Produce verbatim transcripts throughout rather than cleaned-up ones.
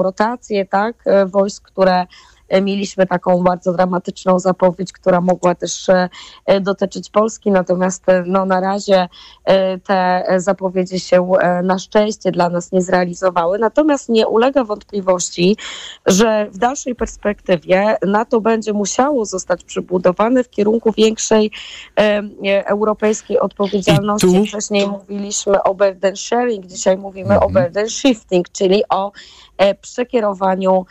rotację, tak, wojsk, które mieliśmy taką bardzo dramatyczną zapowiedź, która mogła też dotyczyć Polski, natomiast no, na razie te zapowiedzi się na szczęście dla nas nie zrealizowały. Natomiast nie ulega wątpliwości, że w dalszej perspektywie NATO będzie musiało zostać przybudowane w kierunku większej e, europejskiej odpowiedzialności. Tu... Wcześniej mówiliśmy o burden sharing, dzisiaj mówimy mhm. o burden shifting, czyli o e, przekierowaniu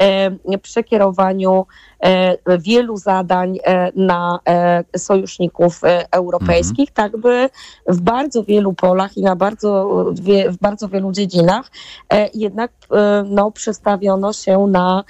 przekierowaniu wielu zadań na sojuszników europejskich, mhm. tak by w bardzo wielu polach i na bardzo, w bardzo wielu dziedzinach jednak no, przestawiono się na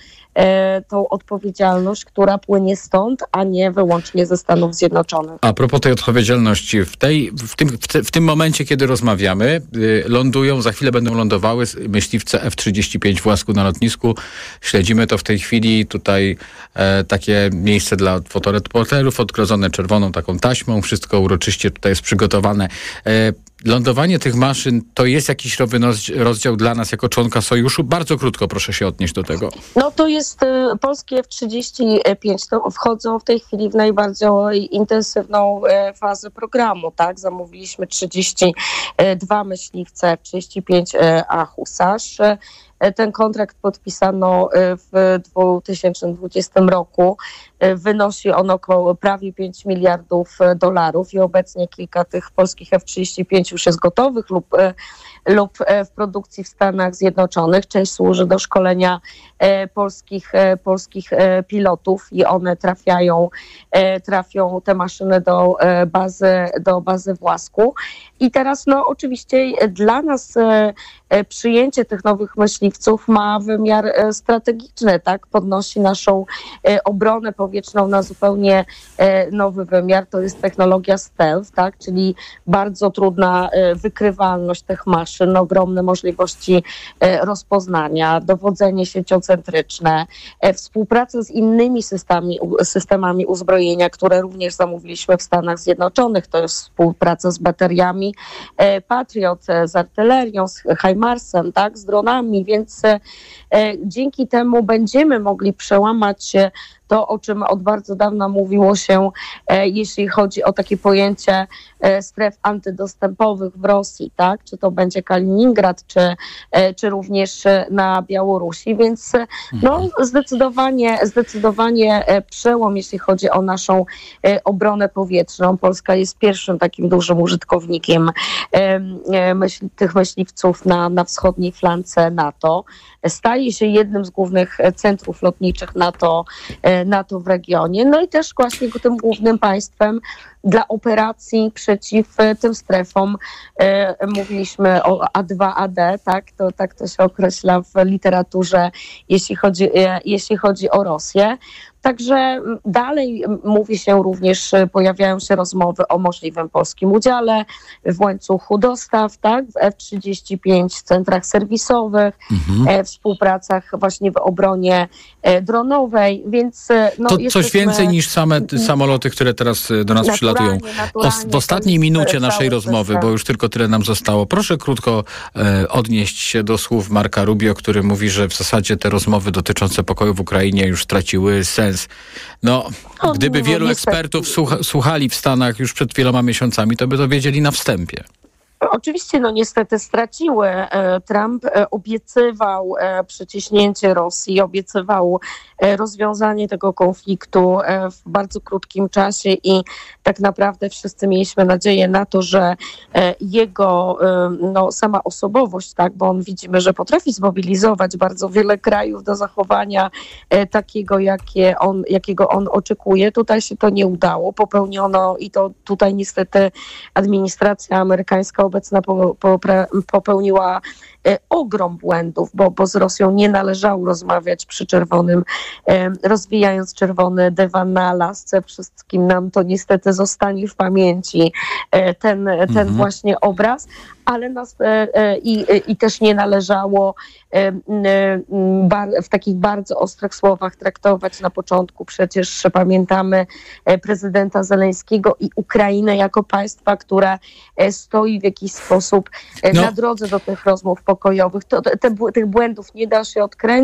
tą odpowiedzialność, która płynie stąd, a nie wyłącznie ze Stanów Zjednoczonych. A propos tej odpowiedzialności, w, tej, w, tym, w, te, w tym momencie, kiedy rozmawiamy, y, lądują, za chwilę będą lądowały myśliwce F trzydzieści pięć w Łasku na lotnisku. Śledzimy to w tej chwili. Tutaj e, takie miejsce dla fotoreporterów odgrodzone czerwoną taką taśmą. Wszystko uroczyście tutaj jest przygotowane. E, Lądowanie tych maszyn to jest jakiś nowy rozdział dla nas jako członka sojuszu? Bardzo krótko proszę się odnieść do tego. No to jest y, polskie F trzydzieści pięć, to wchodzą w tej chwili w najbardziej intensywną y, fazę programu, tak? Zamówiliśmy trzydzieści dwa myśliwce F trzydzieści pięć y, A Husarz. Ten kontrakt podpisano w dwa tysiące dwudziestym roku. Wynosi on około prawie pięć miliardów dolarów i obecnie kilka tych polskich F trzydzieści pięć już jest gotowych lub, lub w produkcji w Stanach Zjednoczonych. Część służy do szkolenia polskich, polskich pilotów i one trafiają, trafią te maszyny do bazy, do bazy w Łasku. I teraz no oczywiście dla nas przyjęcie tych nowych myśliwców ma wymiar strategiczny, tak? Podnosi naszą obronę powietrzną na zupełnie nowy wymiar. To jest technologia stealth, tak? Czyli bardzo trudna wykrywalność tych maszyn, ogromne możliwości rozpoznania, dowodzenie sieciocentryczne, współpraca z innymi systemami, systemami uzbrojenia, które również zamówiliśmy w Stanach Zjednoczonych. To jest współpraca z bateriami Patriot, z artylerią, z HIMARS-em, tak, z dronami, więc e, dzięki temu będziemy mogli przełamać to, o czym od bardzo dawna mówiło się, e, jeśli chodzi o takie pojęcie e, stref antydostępowych w Rosji, tak, czy to będzie Kaliningrad, czy, e, czy również na Białorusi, więc no zdecydowanie, zdecydowanie przełom, jeśli chodzi o naszą e, obronę powietrzną. Polska jest pierwszym takim dużym użytkownikiem e, myśl, tych myśliwców na, na wschodniej flance NATO. Staje się jednym z głównych centrów lotniczych NATO, NATO w regionie, no i też właśnie tym głównym państwem dla operacji przeciw tym strefom. E, mówiliśmy o A dwa A D, tak? To, tak to się określa w literaturze, jeśli chodzi, e, jeśli chodzi o Rosję. Także dalej mówi się również, pojawiają się rozmowy o możliwym polskim udziale w łańcuchu dostaw, tak, w F trzydzieści pięć, centrach serwisowych, mhm. e, współpracach właśnie w obronie e, dronowej, więc no, to jesteśmy... coś więcej niż same te samoloty, które teraz do nas przylatują. O, w ostatniej minucie naszej rozmowy, system. Bo już tylko tyle nam zostało. Proszę krótko e, odnieść się do słów Marka Rubio, który mówi, że w zasadzie te rozmowy dotyczące pokoju w Ukrainie już straciły sens. No, gdyby no, wielu niestety. ekspertów słucha, słuchali w Stanach już przed wieloma miesiącami, to by to wiedzieli na wstępie. Oczywiście, no niestety straciły. Trump obiecywał przyciśnięcie Rosji, obiecywał rozwiązanie tego konfliktu w bardzo krótkim czasie i tak naprawdę wszyscy mieliśmy nadzieję na to, że jego no, sama osobowość, tak, bo on widzimy, że potrafi zmobilizować bardzo wiele krajów do zachowania takiego, jakie on, jakiego on oczekuje. Tutaj się to nie udało. Popełniono i to tutaj niestety administracja amerykańska obecna popełniła ogrom błędów, bo, bo z Rosją nie należało rozmawiać przy czerwonym, rozwijając czerwony dywan na Alasce. Wszystkim nam to niestety zostanie w pamięci ten, ten mhm. właśnie obraz, ale nas i, i też nie należało w takich bardzo ostrych słowach traktować na początku. Przecież pamiętamy prezydenta Zeleńskiego i Ukrainę jako państwa, które stoi w jakiś sposób no. na drodze do tych rozmów pokojowych. pokojowych. To, te, tych błędów nie da się odkręcić.